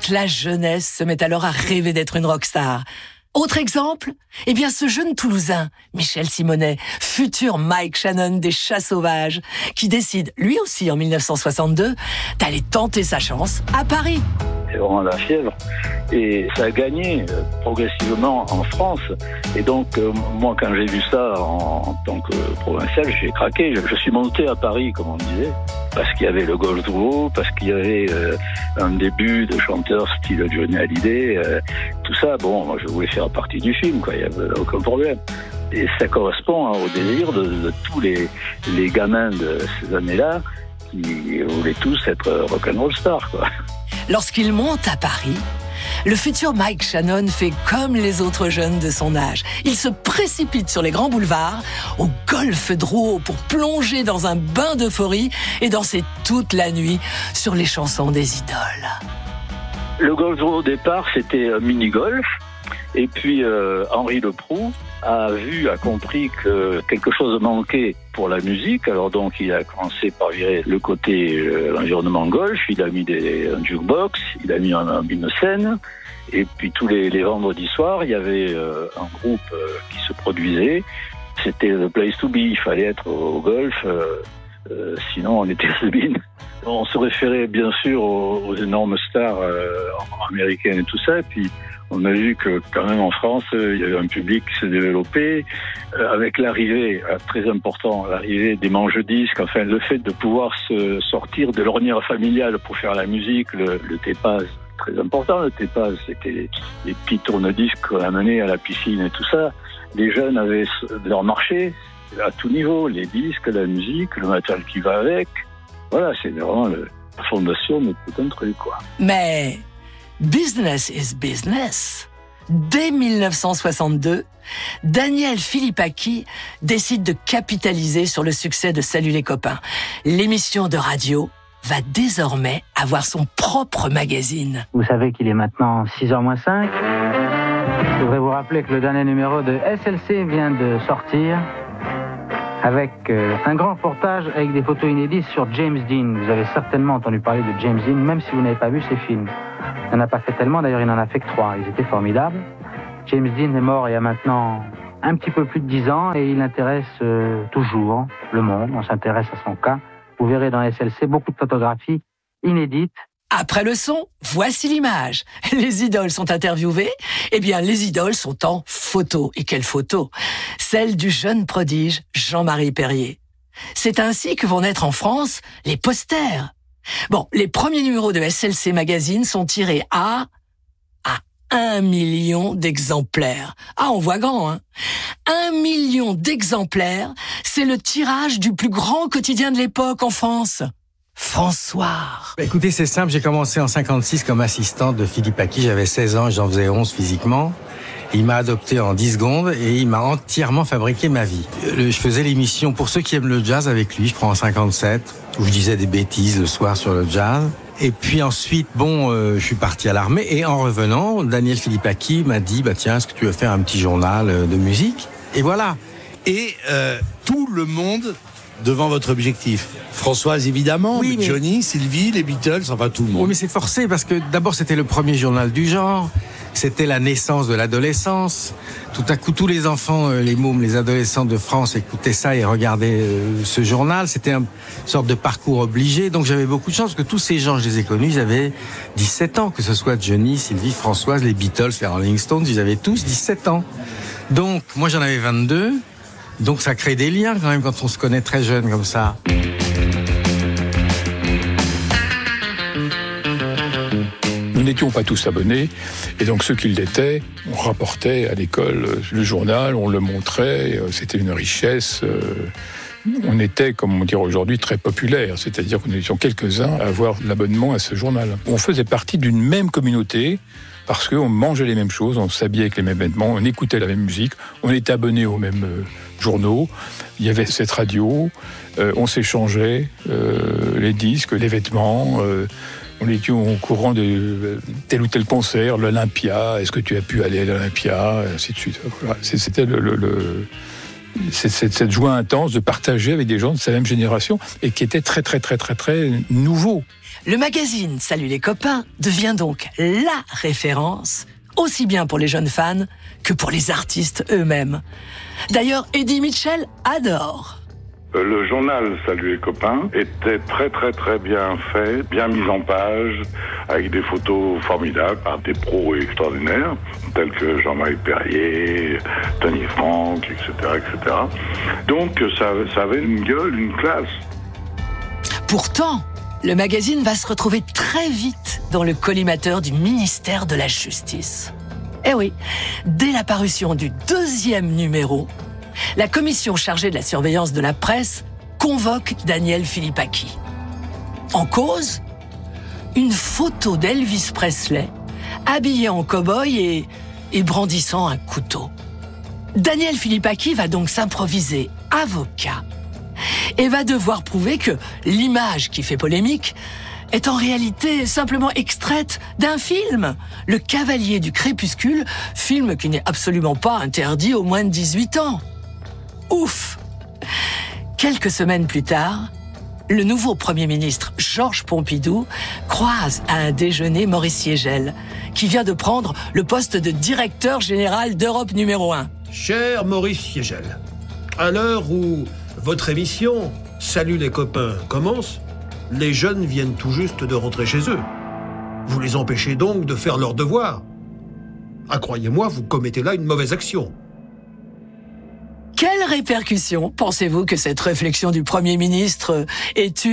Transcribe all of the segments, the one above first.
Toute la jeunesse se met alors à rêver d'être une rockstar. Autre exemple, eh bien ce jeune Toulousain, Michel Simonet, futur Mike Shannon des Chats Sauvages, qui décide, lui aussi en 1962, d'aller tenter sa chance à Paris. C'est vraiment la fièvre. Et ça a gagné progressivement en France. Et donc, moi, quand j'ai vu ça en tant que provincial, j'ai craqué. Je suis monté à Paris, comme on disait, parce qu'il y avait le Golf Duo, parce qu'il y avait un début de chanteur style Johnny Hallyday. Tout ça, bon, moi, je voulais faire partie du film, quoi. Il n'y avait aucun problème. Et ça correspond au désir de tous les gamins de ces années-là qui voulaient tous être rock'n'roll stars, quoi. Lorsqu'il monte à Paris, le futur Mike Shannon fait comme les autres jeunes de son âge. Il se précipite sur les grands boulevards, au Golf Drouot, pour plonger dans un bain d'euphorie et danser toute la nuit sur les chansons des idoles. Le Golf Drouot, au départ, c'était un mini-golf. Et puis, Henri Leproux a compris que quelque chose manquait pour la musique. Alors donc, il a commencé par virer le côté l'environnement golf. Il a mis un jukebox, il a mis une scène. Et puis tous les vendredis soirs, il y avait un groupe qui se produisait. C'était the place to be. Il fallait être au golf, sinon on était has-been. On se référait bien sûr aux énormes stars américaines et tout ça. Et puis on a vu que quand même en France, il y avait un public qui se développait avec l'arrivée, très important, l'arrivée des manches-disques, enfin le fait de pouvoir se sortir de l'ornière familiale pour faire la musique, le Tépaz, très important le Tépaz, c'était les petits tourne-disques qu'on amenait à la piscine et tout ça. Les jeunes avaient leur marché à tout niveau, les disques, la musique, le matériel qui va avec. Voilà, c'est vraiment la fondation de tout un truc, quoi. Mais business is business. Dès 1962, Daniel Philippaki décide de capitaliser sur le succès de Salut les copains. L'émission de radio va désormais avoir son propre magazine. Vous savez qu'il est maintenant 6h moins 5. Je voudrais vous rappeler que le dernier numéro de SLC vient de sortir avec un grand reportage avec des photos inédites sur James Dean. Vous avez certainement entendu parler de James Dean, même si vous n'avez pas vu ses films. Il n'en a pas fait tellement, d'ailleurs il n'en a fait que 3. Ils étaient formidables. James Dean est mort il y a maintenant un petit peu plus de 10 ans et il intéresse toujours le monde. On s'intéresse à son cas. Vous verrez dans SLC beaucoup de photographies inédites. Après le son, voici l'image. Les idoles sont interviewées. Eh bien, les idoles sont en photo. Et quelle photo! Celle du jeune prodige Jean-Marie Perrier. C'est ainsi que vont naître en France les posters. Bon, les premiers numéros de SLC Magazine sont tirés à 1 million d'exemplaires. Ah, on voit grand, hein. 1 million d'exemplaires, c'est le tirage du plus grand quotidien de l'époque en France. François. Écoutez, c'est simple, j'ai commencé en 56 comme assistante de Philippaki, j'avais 16 ans, j'en faisais 11 physiquement. Il m'a adopté en 10 secondes et il m'a entièrement fabriqué ma vie. Je faisais l'émission Pour ceux qui aiment le jazz avec lui, je crois en 57, où je disais des bêtises le soir sur le jazz. Et puis ensuite, je suis parti à l'armée et en revenant, Daniel Philippaki m'a dit, tiens, est-ce que tu veux faire un petit journal de musique? Et voilà. Et tout le monde devant votre objectif. Françoise, évidemment, oui, mais Johnny, Sylvie, les Beatles, enfin tout le monde. Oui, mais c'est forcé parce que d'abord, c'était le premier journal du genre. C'était la naissance de l'adolescence. Tout à coup, tous les enfants, les mômes, les adolescents de France écoutaient ça et regardaient ce journal. C'était une sorte de parcours obligé. Donc, j'avais beaucoup de chance parce que tous ces gens, je les ai connus, ils avaient 17 ans. Que ce soit Johnny, Sylvie, Françoise, les Beatles, les Rolling Stones, ils avaient tous 17 ans. Donc, moi, j'en avais 22. Donc, ça crée des liens quand même quand on se connaît très jeune comme ça. Nous n'étions pas tous abonnés, et donc ceux qui l'étaient, on rapportait à l'école le journal, on le montrait, c'était une richesse. On était, comme on dirait aujourd'hui, très populaire, c'est-à-dire que nous étions quelques-uns à avoir l'abonnement à ce journal. On faisait partie d'une même communauté, parce qu'on mangeait les mêmes choses, on s'habillait avec les mêmes vêtements, on écoutait la même musique, on était abonnés aux mêmes journaux, il y avait cette radio, on s'échangeait les disques, les vêtements, on était au courant de tel ou tel concert, l'Olympia, est-ce que tu as pu aller à l'Olympia, ainsi de suite. Voilà. C'était cette joie intense de partager avec des gens de sa même génération et qui était très, très, très, très, très nouveau. Le magazine Salut les copains devient donc la référence, aussi bien pour les jeunes fans que pour les artistes eux-mêmes. D'ailleurs, Eddie Mitchell adore. Le journal Salut les copains était très très très bien fait, bien mis en page, avec des photos formidables par des pros extraordinaires, tels que Jean-Marie Perrier, Tony Frank, etc., etc. Donc ça avait une gueule, une classe. Pourtant, le magazine va se retrouver très vite dans le collimateur du ministère de la Justice. Eh oui, dès la parution du 2e numéro, la commission chargée de la surveillance de la presse convoque Daniel Philippaki. En cause, une photo d'Elvis Presley, habillé en cow-boy et brandissant un couteau. Daniel Philippaki va donc s'improviser avocat et va devoir prouver que l'image qui fait polémique est en réalité simplement extraite d'un film, Le Cavalier du Crépuscule, film qui n'est absolument pas interdit aux moins de 18 ans. Ouf! Quelques semaines plus tard, le nouveau Premier ministre Georges Pompidou croise à un déjeuner Maurice Siegel, qui vient de prendre le poste de directeur général d'Europe numéro 1. Cher Maurice Siegel, à l'heure où votre émission « Salut les copains » commence, les jeunes viennent tout juste de rentrer chez eux. Vous les empêchez donc de faire leurs devoirs. Ah, croyez-moi, vous commettez là une mauvaise action. Quelle répercussion pensez-vous que cette réflexion du Premier ministre ait eue ?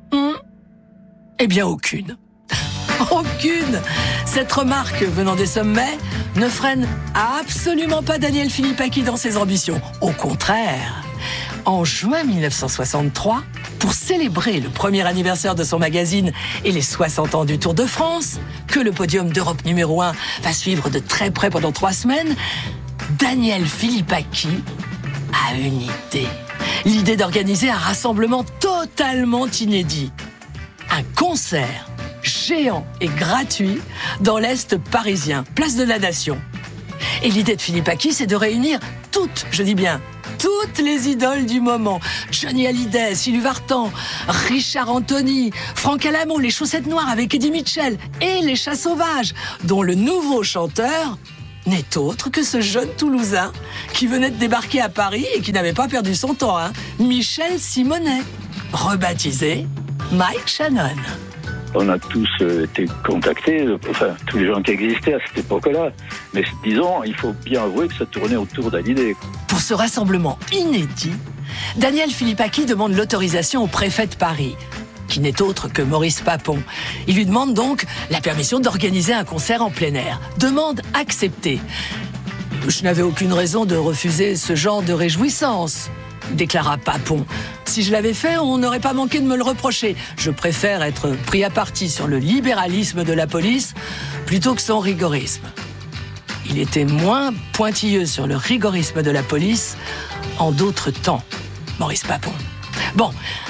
Eh bien, aucune. Aucune. Cette remarque venant des sommets ne freine absolument pas Daniel Philippaki dans ses ambitions. Au contraire, en juin 1963, pour célébrer le premier anniversaire de son magazine et les 60 ans du Tour de France, que le podium d'Europe numéro 1 va suivre de très près pendant 3 semaines, Daniel Philippaki a une idée. L'idée d'organiser un rassemblement totalement inédit. Un concert géant et gratuit dans l'Est parisien, place de la Nation. Et l'idée de Philippaki, c'est de réunir toutes, je dis bien, toutes les idoles du moment. Johnny Hallyday, Sylvie Vartan, Richard Anthony, Franck Alamon, les Chaussettes Noires avec Eddie Mitchell et les Chats Sauvages, dont le nouveau chanteur n'est autre que ce jeune Toulousain qui venait de débarquer à Paris et qui n'avait pas perdu son temps, Michel Simonet, rebaptisé Mike Shannon. On a tous été contactés, enfin tous les gens qui existaient à cette époque-là. Mais disons, il faut bien avouer que ça tournait autour d'Hallyday. Pour ce rassemblement inédit, Daniel Philippaki demande l'autorisation au préfet de Paris, qui n'est autre que Maurice Papon. Il lui demande donc la permission d'organiser un concert en plein air. Demande acceptée. Je n'avais aucune raison de refuser ce genre de réjouissance, déclara Papon. Si je l'avais fait, on n'aurait pas manqué de me le reprocher. Je préfère être pris à partie sur le libéralisme de la police plutôt que son rigorisme. Il était moins pointilleux sur le rigorisme de la police en d'autres temps, Maurice Papon. Bon,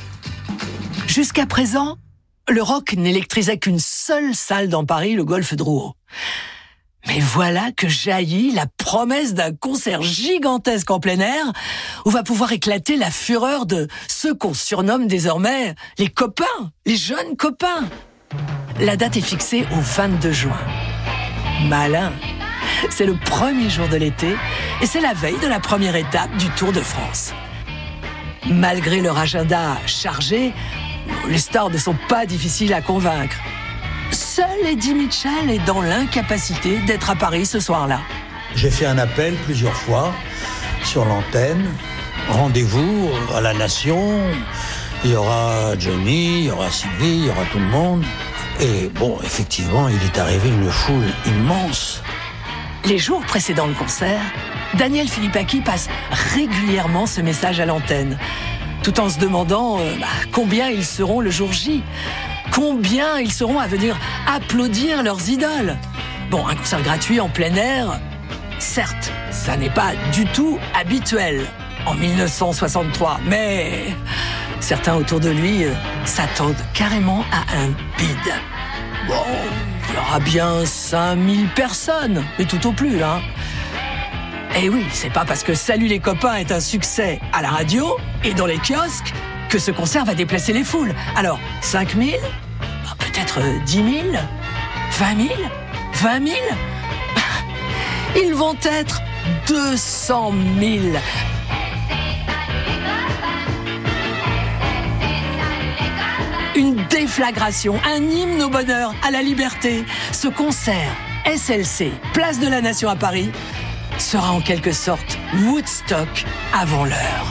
jusqu'à présent, le rock n'électrisait qu'une seule salle dans Paris, le Golf Drouot. Mais voilà que jaillit la promesse d'un concert gigantesque en plein air où va pouvoir éclater la fureur de ceux qu'on surnomme désormais les copains, les jeunes copains. La date est fixée au 22 juin. Malin. C'est le premier jour de l'été et c'est la veille de la première étape du Tour de France. Malgré leur agenda chargé, les stars ne sont pas difficiles à convaincre. Seul Eddie Mitchell est dans l'incapacité d'être à Paris ce soir-là. J'ai fait un appel plusieurs fois sur l'antenne. Rendez-vous à la Nation. Il y aura Johnny, il y aura Sylvie, il y aura tout le monde. Et bon, effectivement, il est arrivé une foule immense. Les jours précédant le concert, Daniel Philippaki passe régulièrement ce message à l'antenne, tout en se demandant combien ils seront le jour J. Combien ils seront à venir applaudir leurs idoles. Bon, un concert gratuit en plein air, certes, ça n'est pas du tout habituel en 1963, mais certains autour de lui s'attendent carrément à un bide. Bon, il y aura bien 5000 personnes, mais tout au plus, Eh oui, c'est pas parce que Salut les copains est un succès à la radio et dans les kiosques que ce concert va déplacer les foules. Alors, 5 000 ? Peut-être 10 000 ? 20 000 ? 20 000 ? Ils vont être 200 000. Une déflagration, un hymne au bonheur, à la liberté. Ce concert, SLC, Place de la Nation à Paris, sera en quelque sorte Woodstock avant l'heure.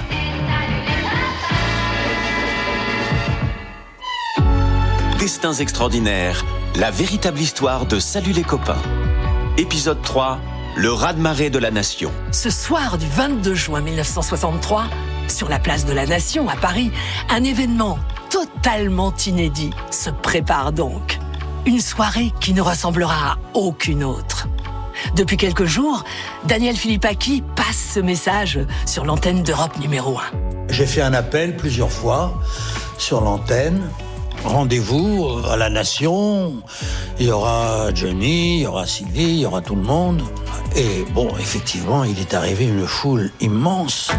Destins extraordinaires, la véritable histoire de Salut les copains. Épisode 3, le raz-de-marée de la Nation. Ce soir du 22 juin 1963, sur la Place de la Nation à Paris, un événement totalement inédit se prépare donc. Une soirée qui ne ressemblera à aucune autre. Depuis quelques jours, Daniel Philippaki passe ce message sur l'antenne d'Europe numéro 1. J'ai fait un appel plusieurs fois sur l'antenne. Rendez-vous à la Nation. Il y aura Johnny, il y aura Sylvie, il y aura tout le monde. Et bon, effectivement, il est arrivé une foule immense.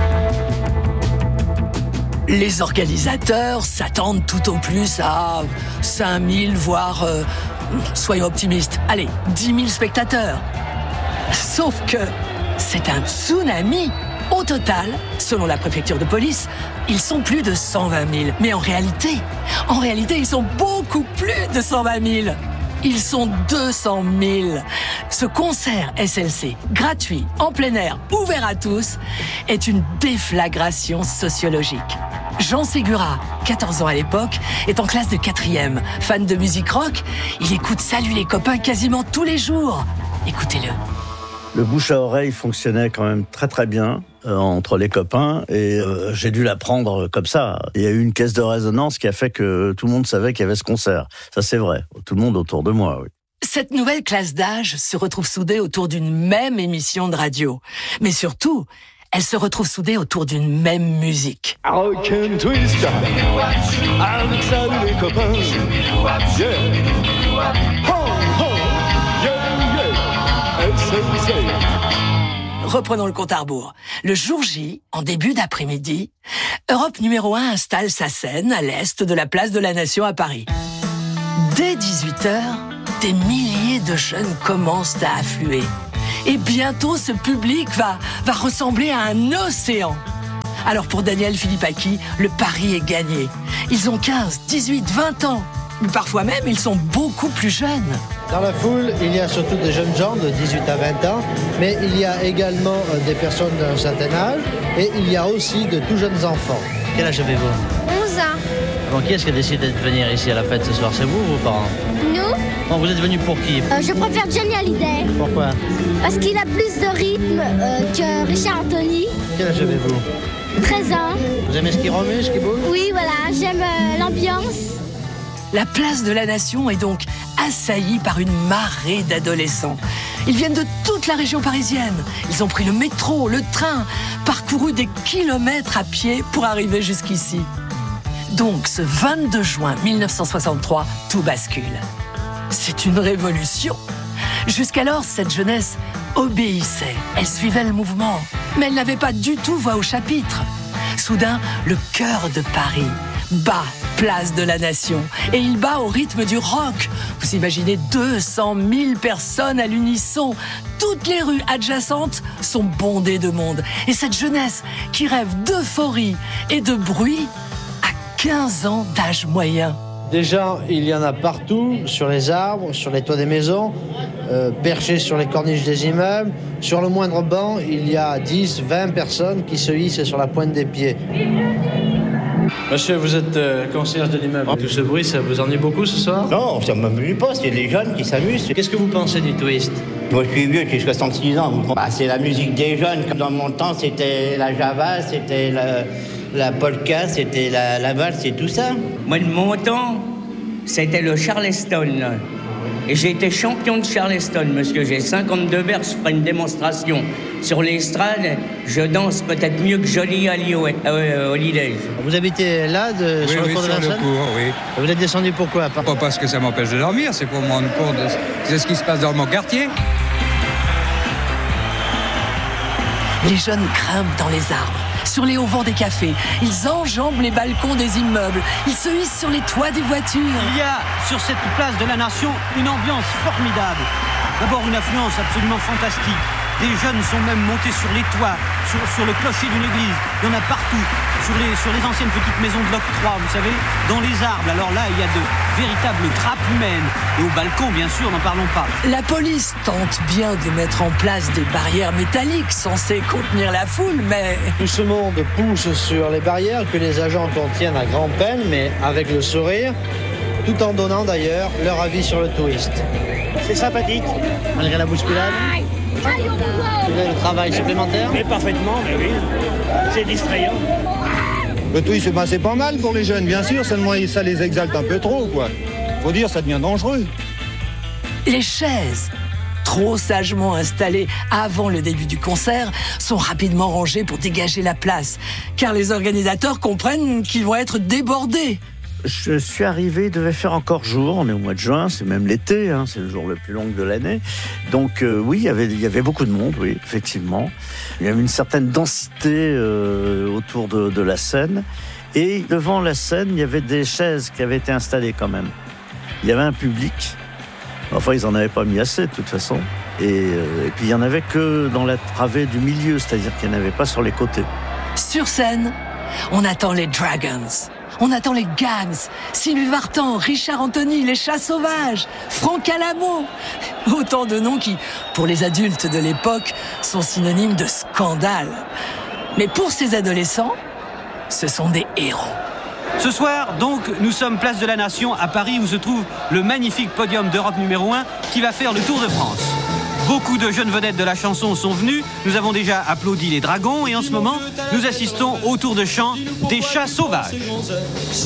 Les organisateurs s'attendent tout au plus à 5 000, voire, soyons optimistes, allez, 10 000 spectateurs. Sauf que c'est un tsunami. Au total, selon la préfecture de police, ils sont plus de 120 000. Mais en réalité, ils sont beaucoup plus de 120 000. Ils sont 200 000. Ce concert SLC, gratuit, en plein air, ouvert à tous, est une déflagration sociologique. Jean Ségura, 14 ans à l'époque, est en classe de 4e. Fan de musique rock, il écoute Salut les copains quasiment tous les jours. Écoutez-le. Le bouche à oreille fonctionnait quand même très très bien entre les copains et j'ai dû l'apprendre comme ça. Il y a eu une caisse de résonance qui a fait que tout le monde savait qu'il y avait ce concert. Ça c'est vrai, tout le monde autour de moi, oui. Cette nouvelle classe d'âge se retrouve soudée autour d'une même émission de radio. Mais surtout, elle se retrouve soudée autour d'une même musique. Rock and twist, avec Salut les copains, yeah. Reprenons le compte à rebours. Le jour J, en début d'après-midi, Europe numéro 1 installe sa scène à l'est de la Place de la Nation à Paris. Dès 18h, des milliers de jeunes commencent à affluer. Et bientôt, ce public va ressembler à un océan. Alors pour Daniel Philippaki, le pari est gagné. Ils ont 15, 18, 20 ans. Mais parfois même, ils sont beaucoup plus jeunes. Dans la foule, il y a surtout des jeunes gens de 18 à 20 ans, mais il y a également des personnes d'un certain âge, et il y a aussi de tout jeunes enfants. Quel âge avez-vous ? 11 ans. Bon, qui est-ce qui a décidé de venir ici à la fête ce soir ? C'est vous ou vos parents ? Nous ? Bon, vous êtes venus pour qui ? Je préfère Johnny Hallyday. Pourquoi ? Parce qu'il a plus de rythme que Richard Anthony. Quel âge avez-vous ? 13 ans. Vous aimez ce qui remue, ce qui bouge ? Oui, voilà, j'aime l'ambiance. La Place de la Nation est donc assaillie par une marée d'adolescents. Ils viennent de toute la région parisienne. Ils ont pris le métro, le train, parcouru des kilomètres à pied pour arriver jusqu'ici. Donc, ce 22 juin 1963, tout bascule. C'est une révolution. Jusqu'alors, cette jeunesse obéissait. Elle suivait le mouvement. Mais elle n'avait pas du tout voix au chapitre. Soudain, le cœur de Paris bat Place de la Nation. Et il bat au rythme du rock. Vous imaginez 200 000 personnes à l'unisson. Toutes les rues adjacentes sont bondées de monde. Et cette jeunesse qui rêve d'euphorie et de bruit a 15 ans d'âge moyen. Déjà, il y en a partout, sur les arbres, sur les toits des maisons, perchés sur les corniches des immeubles. Sur le moindre banc, il y a 10, 20 personnes qui se hissent sur la pointe des pieds. Monsieur, vous êtes concierge de l'immeuble. Tout ce bruit, ça vous ennuie beaucoup ce soir ? Non, ça ne m'ennuie pas, c'est les jeunes qui s'amusent. Qu'est-ce que vous pensez du twist ? Moi, je suis vieux, j'ai 66 ans. C'est la musique des jeunes. Dans mon temps, c'était la java, c'était la polka, c'était la valse et tout ça. Moi, de mon temps, c'était le Charleston. Et j'ai été champion de Charleston, monsieur. J'ai 52 verres, je ferai une démonstration. Sur l'estrade, je danse peut-être mieux que Johnny Hallyday. Vous habitez là, sur le cours de Vincennes ? Oui. Vous êtes descendu pourquoi ? Pas parce que ça m'empêche de dormir, c'est pour me rendre compte de ce qui se passe dans mon quartier. Les jeunes grimpent dans les arbres, sur les auvents des cafés. Ils enjambent les balcons des immeubles. Ils se hissent sur les toits des voitures. Il y a, sur cette place de la Nation, une ambiance formidable. D'abord, une affluence absolument fantastique. Des jeunes sont même montés sur les toits, sur le clocher d'une église. Il y en a partout, sur les anciennes petites maisons de l'octroi, vous savez, dans les arbres. Alors là, il y a de véritables grappes humaines. Et au balcon, bien sûr, n'en parlons pas. La police tente bien de mettre en place des barrières métalliques censées contenir la foule, mais... Tout ce monde pousse sur les barrières que les agents contiennent à grand-peine, mais avec le sourire, tout en donnant d'ailleurs leur avis sur le touriste. C'est sympathique, malgré la bousculade. Vous avez le travail supplémentaire? Mais parfaitement, mais oui. C'est distrayant. Le tourisme, c'est pas mal pour les jeunes, bien sûr, seulement ça les exalte un peu trop, quoi. Faut dire, ça devient dangereux. Les chaises, trop sagement installées avant le début du concert, sont rapidement rangées pour dégager la place, car les organisateurs comprennent qu'ils vont être débordés. Je suis arrivé, il devait faire encore jour, on est au mois de juin, c'est même l'été, hein, c'est le jour le plus long de l'année. Donc oui, il y avait beaucoup de monde, oui, effectivement. Il y avait une certaine densité autour de la scène. Et devant la scène, il y avait des chaises qui avaient été installées quand même. Il y avait un public, enfin ils n'en avaient pas mis assez de toute façon. Et puis il n'y en avait que dans la travée du milieu, c'est-à-dire qu'il n'y en avait pas sur les côtés. Sur scène, on attend les Dragons. On attend les Gangs, Sylvie Vartan, Richard Anthony, les Chats Sauvages, Franck Alamo. Autant de noms qui, pour les adultes de l'époque, sont synonymes de scandale. Mais pour ces adolescents, ce sont des héros. Ce soir, donc, nous sommes place de la Nation à Paris où se trouve le magnifique podium d'Europe numéro 1 qui va faire le Tour de France. Beaucoup de jeunes vedettes de la chanson sont venus. Nous avons déjà applaudi les Dragons et en ce moment, nous assistons au tour de chant des Chats Sauvages.